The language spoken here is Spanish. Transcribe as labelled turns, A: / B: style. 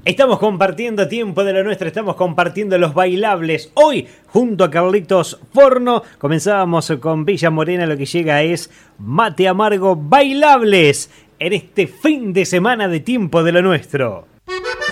A: Estamos compartiendo tiempo de lo nuestro, estamos compartiendo los bailables. Hoy, junto a Carlitos Forno, comenzábamos con Villa Morena, lo que llega es Mate Amargo Bailables en este fin de semana de tiempo de lo nuestro.